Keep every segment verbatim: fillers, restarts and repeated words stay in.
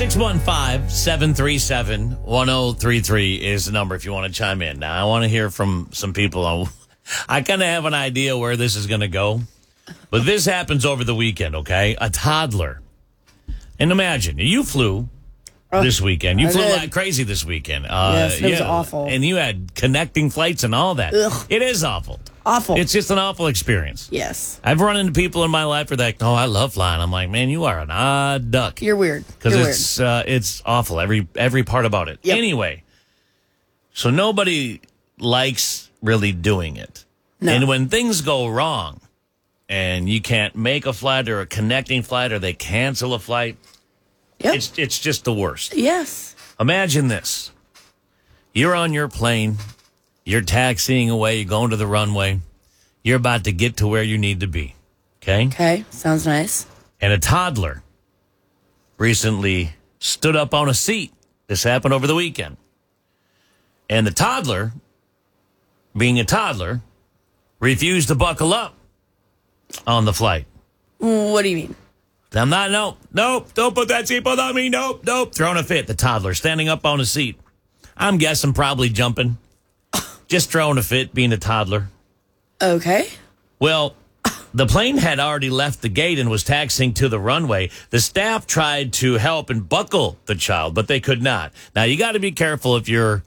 six one five, seven three seven, one oh three three is the number if you want to chime in. Now, I want to hear from some people. I kind of have an idea where this is going to go. But this happens over the weekend, okay? A toddler. And imagine, you flew oh, this weekend. You I flew did. like crazy this weekend. Uh, Yes, it was yeah, awful. And you had connecting flights and all that. Ugh. It is awful. Awful. It's just an awful experience. Yes. I've run into people in my life who are like, oh, I love flying. I'm like, man, you are an odd duck. You're weird. Because You're it's uh, it's awful, every every part about it. Yep. Anyway, so nobody likes really doing it. No. And when things go wrong and you can't make a flight or a connecting flight or they cancel a flight, Yep. it's it's just the worst. Yes. Imagine this. You're on your plane. You're taxiing away. You're going to the runway. You're about to get to where you need to be. Okay? Okay. Sounds nice. And a toddler recently stood up on a seat. This happened over the weekend. And the toddler, being a toddler, refused to buckle up on the flight. What do you mean? I'm not, nope, nope, don't put that seatbelt on me, nope, nope. Throwing a fit, the toddler, standing up on a seat. I'm guessing probably jumping. Just throwing a fit, being a toddler. Okay. Well, the plane had already left the gate and was taxiing to the runway. The staff tried to help and buckle the child, but they could not. Now, you got to be careful if you're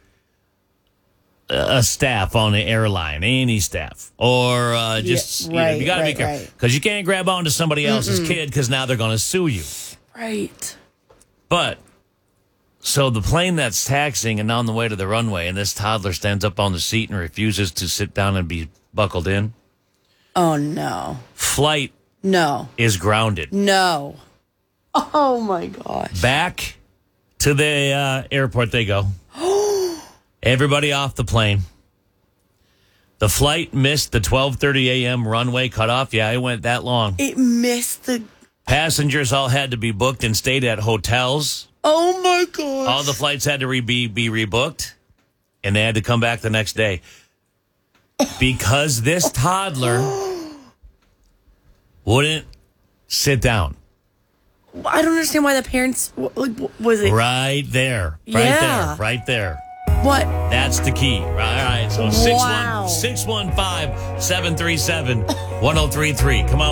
a staff on an airline, any staff, or uh, just, Yeah, you, know, right, you got to right, be careful. right. Because you can't grab onto somebody else's Mm-mm. kid because now they're going to sue you. Right. But, so the plane that's taxiing and on the way to the runway, and this toddler stands up on the seat and refuses to sit down and be buckled in. Oh, no. Flight No. is grounded. No. Oh, my gosh. Back to the uh, airport they go. Everybody off the plane. The flight missed the twelve thirty a.m. runway cutoff. Yeah, it went that long. It missed the... Passengers all had to be booked and stayed at hotels. Oh, my gosh. All the flights had to re- be, be rebooked, and they had to come back the next day. Because this toddler wouldn't sit down. I don't understand why the parents... Like, was it... Right there. Right Yeah. there. Right there. What? That's the key. All right. So Wow. six one five, seven three seven, one oh three three. Come on.